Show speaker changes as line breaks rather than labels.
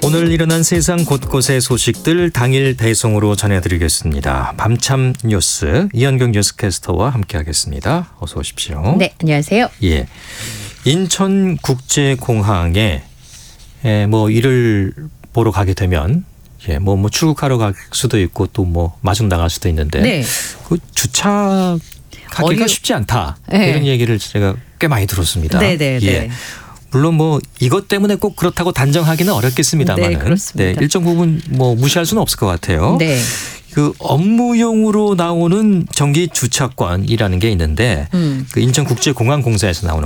오늘 일어난 세상 곳곳의 소식들 당일 배송으로 전해드리겠습니다. 밤참 뉴스 이현경 뉴스캐스터와 함께하겠습니다. 어서 오십시오.
네, 안녕하세요.
예, 인천국제공항에 뭐 일을 보러 가게 되면 뭐 출국하러 갈 수도 있고 또 뭐 마중 나갈 수도 있는데
네.
그 주차하기가 쉽지 않다.
네.
이런 얘기를 제가 꽤 많이 들었습니다.
네네.
예. 물론 뭐 이것 때문에 꼭 그렇다고 단정하기는 어렵겠습니다만은
네, 그렇습니다.
일정 부분 뭐 무시할 수는 없을 것 같아요.
네.
그 업무용으로 나오는 정기 주차권이라는 게 있는데 그 인천국제공항공사에서 나오는